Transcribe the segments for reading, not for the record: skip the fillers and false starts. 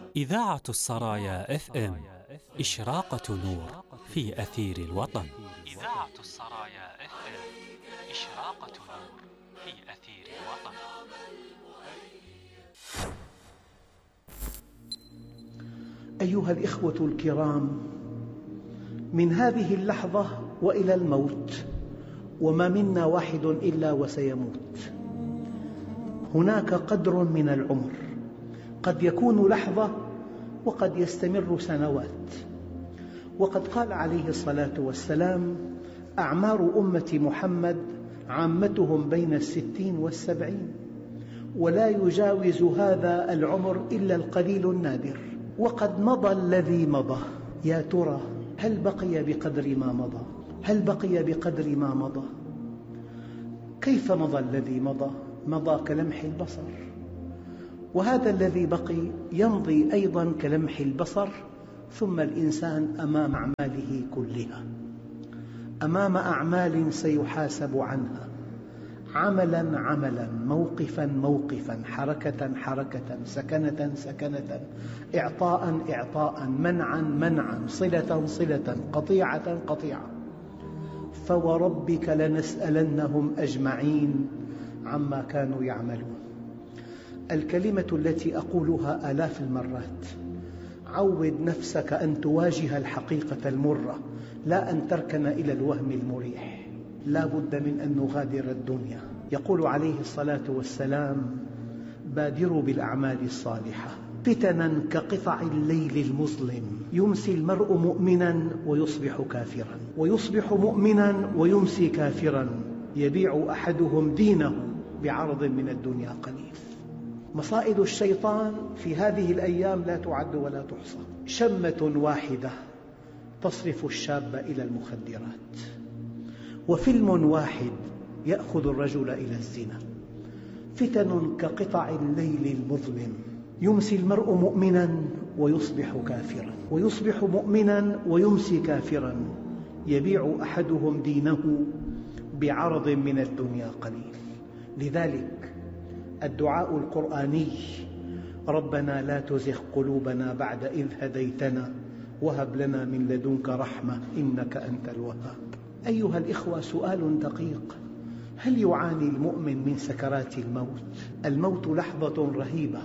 إذاعة السرايا FM إشراقة نور في أثير الوطن. إذاعة السرايا FM إشراقة نور في أثير الوطن. أيها الإخوة الكرام، من هذه اللحظة وإلى الموت، وما منا واحد إلا وسيموت. هناك قدر من العمر قد يكون لحظة وقد يستمر سنوات. وقد قال عليه الصلاة والسلام: أعمار أمة محمد عامتهم بين 60 و70، ولا يجاوز هذا العمر إلا القليل النادر. وقد مضى الذي مضى، يا ترى هل بقي بقدر ما مضى؟ هل بقي بقدر ما مضى؟ كيف مضى الذي مضى؟ مضى كلمح البصر، وهذا الذي بقي يمضي أيضا كلمح البصر. ثم الإنسان أمام أعماله كلها، أمام أعمال سيحاسب عنها، عملا عملا، موقفا موقفا، حركة حركة، سكنة سكنة، إعطاء إعطاء، منعا منعا، صلة صلة، قطيعة قطيعة. فوربك لنسألنهم أجمعين عما كانوا يعملون. الكلمة التي أقولها آلاف المرات: عود نفسك أن تواجه الحقيقة المرة، لا أن تركن إلى الوهم المريح. لا بد من أن نغادر الدنيا. يقول عليه الصلاة والسلام: بادروا بالأعمال الصالحة فتنا كقطع الليل المظلم، يمسي المرء مؤمنا ويصبح كافرا، ويصبح مؤمنا ويمسي كافرا، يبيع أحدهم دينه بعرض من الدنيا قليل. مصائد الشيطان في هذه الأيام لا تعد ولا تحصى. شمة واحدة تصرف الشاب إلى المخدرات، وفيلم واحد يأخذ الرجل إلى الزنا. فتن كقطع الليل المظلم، يمسي المرء مؤمنا ويصبح كافرا، ويصبح مؤمنا ويمسي كافرا، يبيع أحدهم دينه بعرض من الدنيا قليل. لذلك الدعاء القرآني: ربنا لا تزغ قلوبنا بعد إذ هديتنا وهب لنا من لدنك رحمة إنك أنت الوهاب. أيها الإخوة، سؤال دقيق: هل يعاني المؤمن من سكرات الموت؟ الموت لحظة رهيبة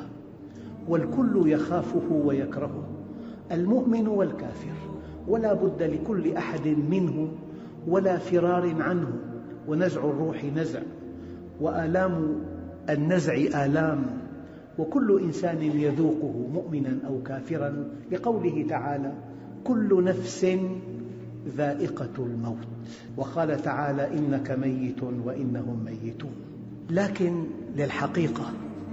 والكل يخافه ويكرهه، المؤمن والكافر، ولا بد لكل أحد منه ولا فرار عنه. ونزع الروح نزع، وآلام النزع آلام، وكل إنسان يذوقه مؤمنا أو كافرا، لقوله تعالى: كل نفس ذائقة الموت. وقال تعالى: إنك ميت وإنهم ميتون. لكن للحقيقة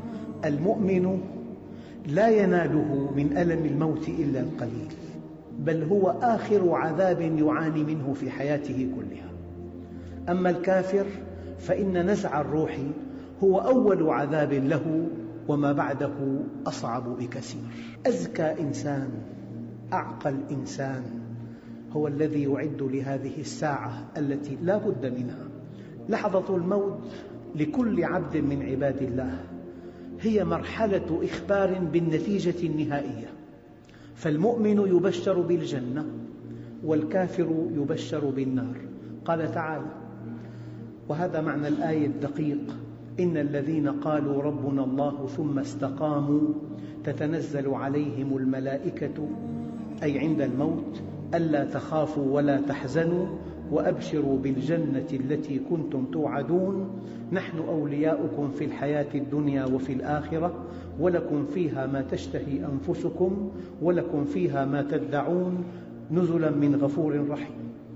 المؤمن لا يناله من ألم الموت إلا القليل، بل هو آخر عذاب يعاني منه في حياته كلها. أما الكافر فإن نزع الروح هو أول عذاب له، وما بعده أصعب بكثير. أذكى إنسان، أعقل إنسان، هو الذي يعد لهذه الساعة التي لا بد منها. لحظة الموت لكل عبد من عباد الله هي مرحلة إخبار بالنتيجة النهائية. فالمؤمن يبشر بالجنة والكافر يبشر بالنار. قال تعالى، وهذا معنى الآية الدقيق: إن الذين قالوا ربنا الله ثم استقاموا تتنزل عليهم الملائكة، أي عند الموت، ألا تخافوا ولا تحزنوا وأبشروا بالجنة التي كنتم توعدون، نحن أولياؤكم في الحياة الدنيا وفي الآخرة، ولكم فيها ما تشتهي أنفسكم ولكم فيها ما تدعون، نزلا من غفور رحيم.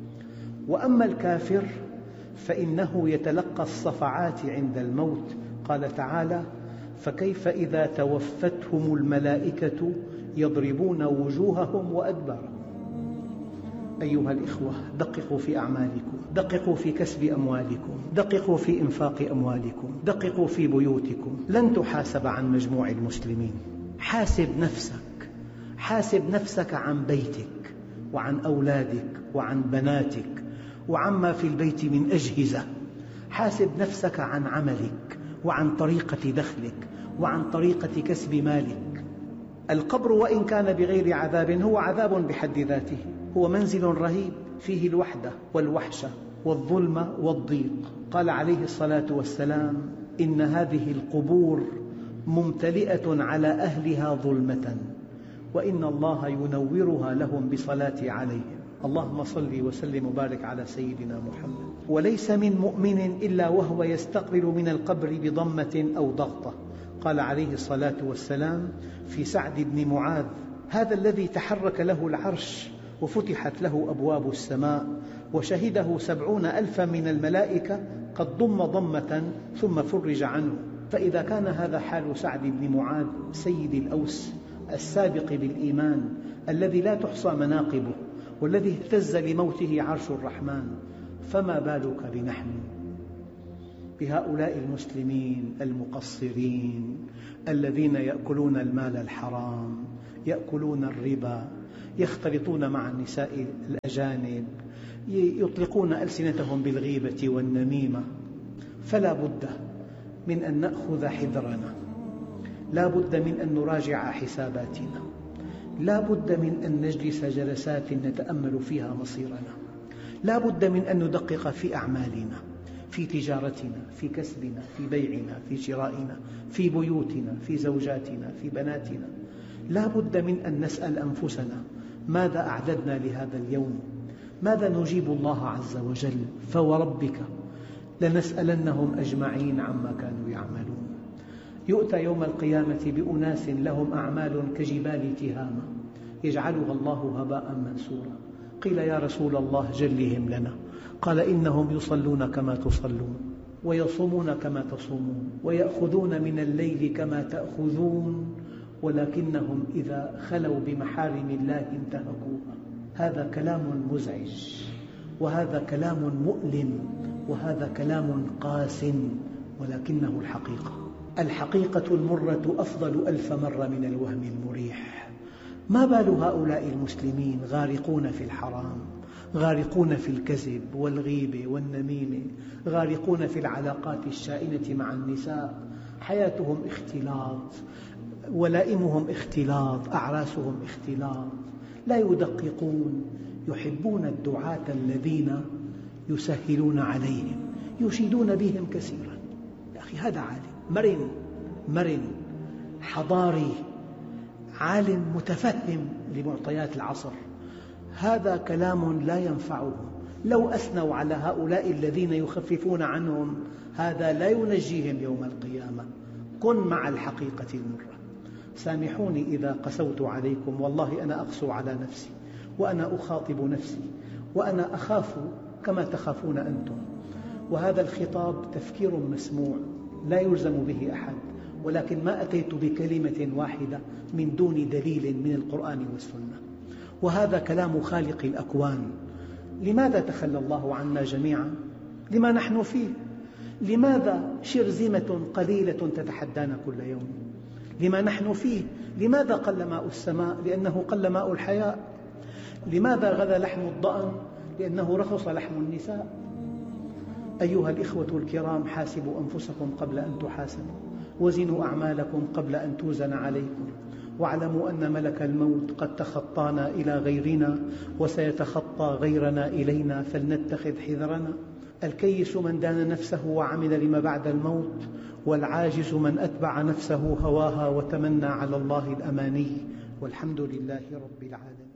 وأما الكافر فإنه يتلقى الصفعات عند الموت. قال تعالى: فكيف إذا توفتهم الملائكة يضربون وجوههم وأدبارهم. أيها الإخوة، دققوا في أعمالكم، دققوا في كسب أموالكم، دققوا في إنفاق أموالكم، دققوا في بيوتكم. لن تحاسب عن مجموع المسلمين. حاسب نفسك، حاسب نفسك عن بيتك وعن أولادك وعن بناتك وعما في البيت من أجهزة. حاسب نفسك عن عملك وعن طريقة دخلك وعن طريقة كسب مالك. القبر وإن كان بغير عذاب هو عذاب بحد ذاته، هو منزل رهيب فيه الوحدة والوحشة والظلمة والضيق. قال عليه الصلاة والسلام: إن هذه القبور ممتلئة على أهلها ظلمة، وإن الله ينورها لهم بصلاة عليهم. اللهم صل وسلم وبارك على سيدنا محمد. وليس من مؤمن إلا وهو يستقبل من القبر بضمة أو ضغطة. قال عليه الصلاة والسلام في سعد بن معاذ: هذا الذي تحرك له العرش وفتحت له أبواب السماء وشهده 70,000 من الملائكة قد ضم ضمة ثم فرج عنه. فإذا كان هذا حال سعد بن معاذ سيد الأوس السابق بالإيمان الذي لا تحصى مناقبه والذي اهتز لموته عرش الرحمن، فما بالك بنحن، بهؤلاء المسلمين المقصرين الذين يأكلون المال الحرام، يأكلون الربا، يختلطون مع النساء الأجانب، يطلقون ألسنتهم بالغيبة والنميمة. فلا بد من أن نأخذ حذرنا، لا بد من أن نراجع حساباتنا، لا بد من أن نجلس جلسات نتأمل فيها مصيرنا، لا بد من أن ندقق في أعمالنا، في تجارتنا، في كسبنا، في بيعنا، في شرائنا، في بيوتنا، في زوجاتنا، في بناتنا. لا بد من أن نسأل أنفسنا: ماذا أعددنا لهذا اليوم؟ ماذا نجيب الله عز وجل؟ فوربك لنسألنهم أجمعين عما كانوا يعملون. يؤتى يوم القيامة بأناس لهم أعمال كجبال تهامة يجعلها الله هباء منثورا. قيل: يا رسول الله جلهم لنا. قال: إنهم يصلون كما تصلون، ويصومون كما تصومون، ويأخذون من الليل كما تأخذون، ولكنهم إذا خلوا بمحارم الله انتهكوها. هذا كلام مزعج، وهذا كلام مؤلم، وهذا كلام قاس، ولكنه الحقيقة. الحقيقة المرة أفضل 1000 مرة من الوهم المريح. ما بال هؤلاء المسلمين غارقون في الحرام، غارقون في الكذب والغيبة والنميمة، غارقون في العلاقات الشائنة مع النساء، حياتهم اختلاط، ولائمهم اختلاط، أعراسهم اختلاط، لا يدققون، يحبون الدعاة الذين يسهلون عليهم، يشيدون بهم كثيرا. يا أخي هذا عالم مرن حضاري، عالم متفهم لمعطيات العصر. هذا كلام لا ينفعهم. لو أثنوا على هؤلاء الذين يخففون عنهم هذا لا ينجيهم يوم القيامة. كن مع الحقيقة المرة. سامحوني إذا قسوت عليكم، والله أنا أقسو على نفسي، وأنا أخاطب نفسي، وأنا أخاف كما تخافون أنتم. وهذا الخطاب تفكير مسموع لا يلزم به أحد، ولكن ما أتيت بكلمة واحدة من دون دليل من القرآن والسنة. وهذا كلام خالق الأكوان. لماذا تخلى الله عنا جميعا؟ لما نحن فيه. لماذا شرذمة قليلة تتحدانا كل يوم؟ لما نحن فيه. لماذا قل ماء السماء؟ لأنه قل ماء الحياة. لماذا غدا لحم الضأن؟ لأنه رخص لحم النساء. أيها الإخوة الكرام، حاسبوا أنفسكم قبل أن تحاسبوا، وزنوا أعمالكم قبل أن توزن عليكم، واعلموا أن ملك الموت قد تخطانا إلى غيرنا وسيتخطى غيرنا إلينا، فلنتخذ حذرنا. الكيس من دان نفسه وعمل لما بعد الموت، والعاجز من أتبع نفسه هواها وتمنى على الله الأماني، والحمد لله رب العالمين.